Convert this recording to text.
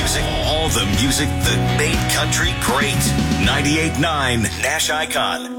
music, all the music that made country great. 98.9 Nash Icon.